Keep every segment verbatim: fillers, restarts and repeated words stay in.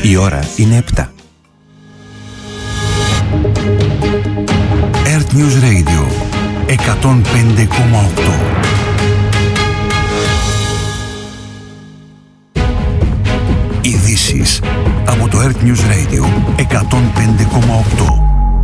Η ώρα είναι επτά. Earth News Radio εκατόν πέντε κόμμα οκτώ. Ειδήσεις από το Earth News Radio εκατόν πέντε κόμμα οκτώ.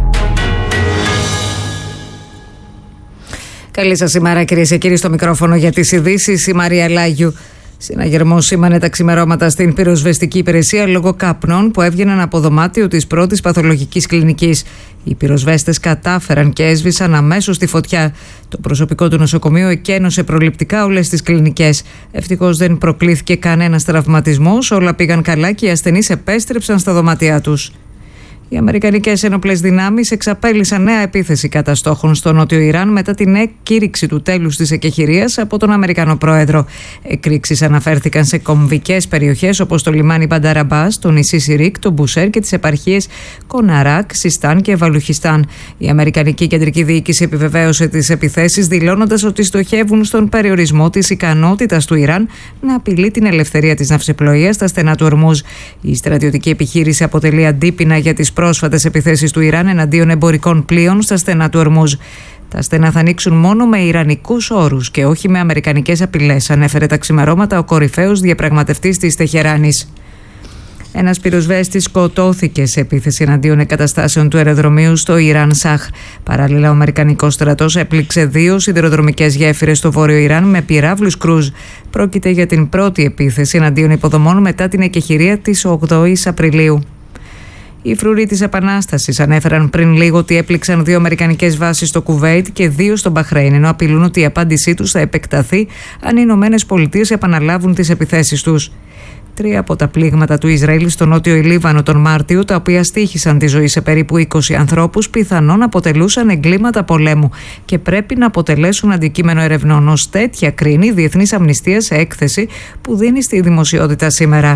Καλή σας ημέρα, κυρίες και κύριοι, στο μικρόφωνο για τις ειδήσεις η Μαρία Λάγιου. Συναγερμός σήμανε τα ξημερώματα στην πυροσβεστική υπηρεσία λόγω καπνών που έβγαιναν από δωμάτιο της πρώτης παθολογικής κλινικής. Οι πυροσβέστες κατάφεραν και έσβησαν αμέσως τη φωτιά. Το προσωπικό του νοσοκομείου εκένωσε προληπτικά όλες τις κλινικές. Ευτυχώς δεν προκλήθηκε κανένας τραυματισμός, όλα πήγαν καλά και οι ασθενείς επέστρεψαν στα δωμάτια τους. Οι αμερικανικές ένοπλες δυνάμεις εξαπέλυσαν νέα επίθεση κατά στόχων στο νότιο Ιράν μετά την εκήρυξη του τέλους της εκεχηρίας από τον Αμερικανό πρόεδρο. Εκρήξεις αναφέρθηκαν σε κομβικές περιοχές όπως το λιμάνι Μπανταραμπάς, το νησί Σιρίκ, το Μπουσέρ και τις επαρχίες Κοναράκ, Sistan και Βαλουχιστάν. Η Αμερικανική Κεντρική Διοίκηση επιβεβαίωσε τις επιθέσεις, δηλώνοντας ότι στοχεύουν στον περιορισμό της ικανότητας του Ιράν να απειλεί την ελευθερία της ναυσιπλοείας στα στενά του Ορμούζ. Η στρατιωτική επιχείρηση αποτελεί αντίπεινα για τις πρόσφατες επιθέσεις του Ιράν εναντίον εμπορικών πλοίων στα στενά του Ορμούζ. Τα στενά θα ανοίξουν μόνο με ιρανικούς όρους και όχι με αμερικανικές απειλές, ανέφερε τα ξημερώματα ο κορυφαίος διαπραγματευτής της Τεχεράνης. Ένας πυροσβέστης σκοτώθηκε σε επίθεση εναντίον εγκαταστάσεων του αεροδρομίου στο Ιράν Σαχ. Παράλληλα, ο Αμερικανικός στρατός έπληξε δύο σιδηροδρομικές γέφυρες στο βόρειο Ιράν με πυράβλους κρούζ. Πρόκειται για την πρώτη επίθεση εναντίον υποδομών μετά την εκεχηρία της ογδόης Απριλίου. Οι φρουροί της Επανάστασης ανέφεραν πριν λίγο ότι έπληξαν δύο αμερικανικές βάσεις στο Κουβέιτ και δύο στο Μπαχρέιν, ενώ απειλούν ότι η απάντησή τους θα επεκταθεί αν οι Ηνωμένες Πολιτείες επαναλάβουν τις επιθέσεις τους. Τρία από τα πλήγματα του Ισραήλ στο νότιο Λίβανο τον Μάρτιο, τα οποία στοίχησαν τη ζωή σε περίπου είκοσι ανθρώπους, πιθανόν αποτελούσαν εγκλήματα πολέμου και πρέπει να αποτελέσουν αντικείμενο ερευνών. Ως τέτοια κρίνει η Διεθνής Αμνηστία σε έκθεση που δίνει στη δημοσιότητα σήμερα.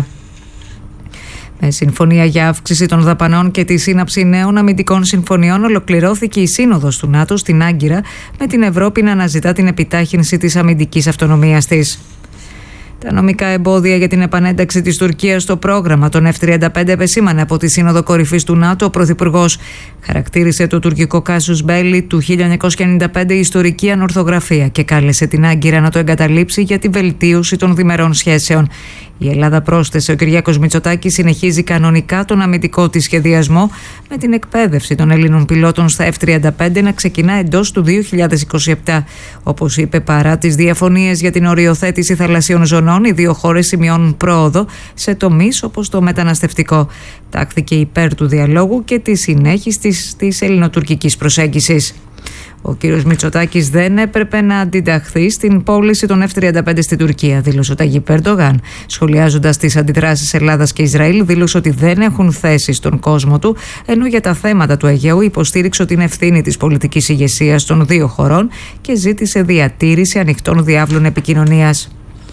Με συμφωνία για αύξηση των δαπανών και τη σύναψη νέων αμυντικών συμφωνιών, ολοκληρώθηκε η Σύνοδος του ΝΑΤΟ στην Άγκυρα, με την Ευρώπη να αναζητά την επιτάχυνση της αμυντικής αυτονομίας της. Τα νομικά εμπόδια για την επανένταξη της Τουρκίας στο πρόγραμμα των εφ τριάντα πέντε επεσήμανε από τη Σύνοδο Κορυφής του ΝΑΤΟ. Ο Πρωθυπουργός χαρακτήρισε το τουρκικό κάσους μπέλι του χίλια εννιακόσια ενενήντα πέντε ιστορική ανορθογραφία και κάλεσε την Άγκυρα να το εγκαταλείψει για τη βελτίωση των διμερών σχέσεων. Η Ελλάδα, πρόσθεσε ο Κυριάκος Μητσοτάκης, συνεχίζει κανονικά τον αμυντικό της σχεδιασμό, με την εκπαίδευση των Ελλήνων πιλότων στα εφ τριάντα πέντε να ξεκινά εντός του δύο χιλιάδες είκοσι επτά. Όπως είπε, παρά τις διαφωνίες για την οριοθέτηση θαλασσίων ζωνών, οι δύο χώρες σημειώνουν πρόοδο σε τομείς όπως το μεταναστευτικό. Τάχθηκε υπέρ του διαλόγου και της συνέχισης της ελληνοτουρκικής προσέγγισης. Ο κύριος Μητσοτάκης δεν έπρεπε να αντιταχθεί στην πώληση των εφ τριάντα πέντε στην Τουρκία, δήλωσε ο Ταγιπ Ερντογάν. Σχολιάζοντας τις αντιδράσεις Ελλάδας και Ισραήλ, δήλωσε ότι δεν έχουν θέση στον κόσμο του, ενώ για τα θέματα του Αιγαίου υποστήριξε την ευθύνη της πολιτικής ηγεσίας των δύο χωρών και ζήτησε διατήρηση ανοιχτών διάβλων επικοινωνίας.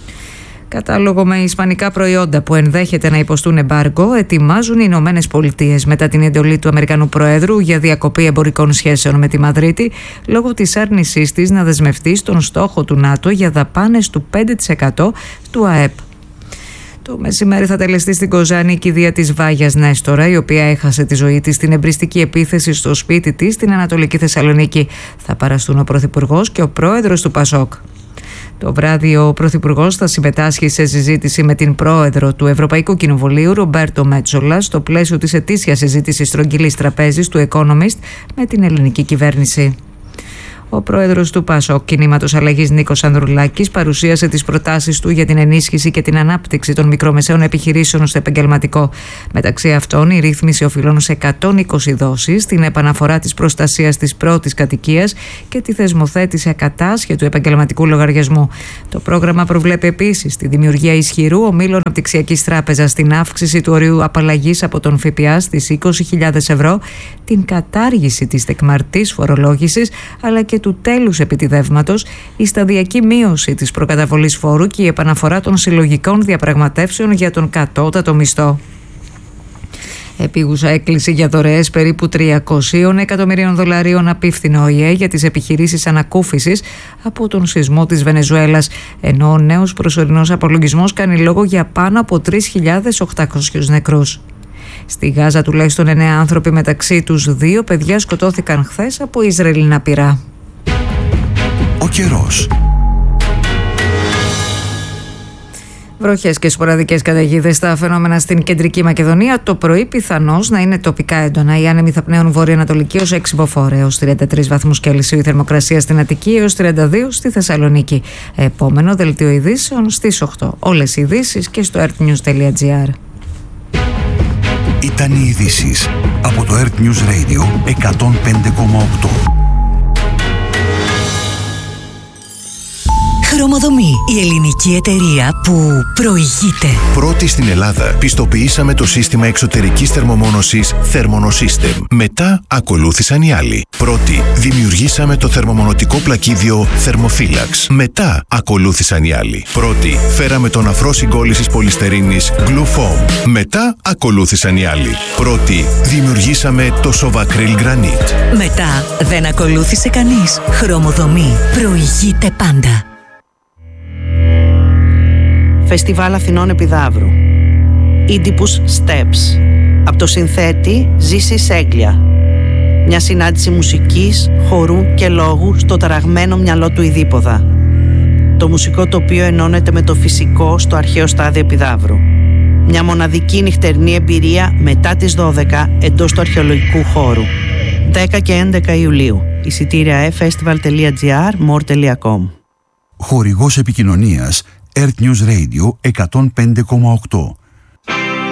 Κατάλογο με ισπανικά προϊόντα που ενδέχεται να υποστούν εμπάργκο ετοιμάζουν οι Ηνωμένες Πολιτείες μετά την εντολή του Αμερικανού Προέδρου για διακοπή εμπορικών σχέσεων με τη Μαδρίτη, λόγω της άρνησής της να δεσμευτεί στον στόχο του ΝΑΤΟ για δαπάνες του πέντε τοις εκατό του ΑΕΠ. Το μεσημέρι θα τελεστεί στην Κοζάνη η κηδεία της Βάγιας Νέστορα, η οποία έχασε τη ζωή της στην εμπριστική επίθεση στο σπίτι της στην Ανατολική Θεσσαλονίκη. Θα παραστούν ο Πρωθυπουργός και ο Πρόεδρος του Πασόκ. Το βράδυ ο Πρωθυπουργός θα συμμετάσχει σε συζήτηση με την Πρόεδρο του Ευρωπαϊκού Κοινοβουλίου, Ρομπέρτο Μέτσολα, στο πλαίσιο της ετήσιας συζήτησης στρογγυλής τραπέζης του Economist με την ελληνική κυβέρνηση. Ο πρόεδρος του ΠΑΣΟΚ, Κινήματος Αλλαγής, Νίκος Ανδρουλάκης, παρουσίασε τις προτάσεις του για την ενίσχυση και την ανάπτυξη των μικρομεσαίων επιχειρήσεων στο επαγγελματικό. Μεταξύ αυτών, η ρύθμιση οφειλών σε εκατόν είκοσι δόσεις, την επαναφορά της προστασίας της πρώτης κατοικίας και τη θεσμοθέτηση ακατάσχετου επαγγελματικού λογαριασμού. Το πρόγραμμα προβλέπει επίσης τη δημιουργία ισχυρού ομίλου αναπτυξιακής τράπεζας, την αύξηση του ορίου απαλλαγής από τον ΦΠΑ στις είκοσι χιλιάδες ευρώ, την κατάργηση της τεκμαρτής φορολόγησης αλλά και του τέλους επιτιδεύματος, η σταδιακή μείωση της προκαταβολής φόρου και η επαναφορά των συλλογικών διαπραγματεύσεων για τον κατώτατο μισθό. Επίγουσα έκκληση για δωρεές περίπου τριακόσια εκατομμυρίων δολαρίων απίφθηνε ο ΙΕ για τις επιχειρήσεις ανακούφισης από τον σεισμό της Βενεζουέλας, ενώ ο νέος προσωρινός απολογισμός κάνει λόγο για πάνω από τρεις χιλιάδες οκτακόσιους νεκρούς. Στη Γάζα τουλάχιστον εννέα άνθρωποι, μεταξύ τους δύο παιδιά, σκοτώθηκαν χθες από Ισραηλινά πυρά. Ο καιρός. Βροχές και σποραδικές καταιγίδες στα φαινόμενα στην κεντρική Μακεδονία. Το πρωί πιθανώς να είναι τοπικά έντονα. Οι άνεμοι θα πνέουν βορειοανατολική ως έξι μποφόρ έως τριάντα τρεις βαθμούς Κελσίου. Η θερμοκρασία στην Αττική έως τριάντα δύο στη Θεσσαλονίκη. Επόμενο δελτίο ειδήσεων στις οκτώ. Όλες οι ειδήσεις και στο earthnews τελεία gr. Ήταν οι ειδήσεις από το Earth News Radio εκατόν πέντε κόμμα οκτώ. Χρωμοδομή, η ελληνική εταιρεία που προηγείται. Πρώτη στην Ελλάδα πιστοποιήσαμε το σύστημα εξωτερικής θερμομόνωσης Thermonosystem. Μετά ακολούθησαν οι άλλοι. Πρώτη δημιουργήσαμε το θερμομονωτικό πλακίδιο Thermophilax. Μετά ακολούθησαν οι άλλοι. Πρώτη φέραμε τον αφρό συγκόλλησης πολυστερίνης Glufoam. Μετά ακολούθησαν οι άλλοι. Πρώτη δημιουργήσαμε το Sovacryl Granite. Μετά δεν ακολούθησε κανείς. Χρωμοδομή, προηγείται πάντα. Φεστιβάλ Αθηνών Επιδαύρου. Oedipus Steps. Από το συνθέτη Ζήση Σέγγλια. Μια συνάντηση μουσικής, χορού και λόγου στο ταραγμένο μυαλό του Ιδίποδα. Το μουσικό τοπίο ενώνεται με το φυσικό στο αρχαίο στάδιο Επιδαύρου. Μια μοναδική νυχτερινή εμπειρία μετά τις δώδεκα εντός του αρχαιολογικού χώρου. δέκα και έντεκα Ιουλίου. Εισιτήρια e festival τελεία gr, more τελεία com. Χορηγός επικοινωνίας Earth News Radio εκατόν πέντε κόμμα οκτώ.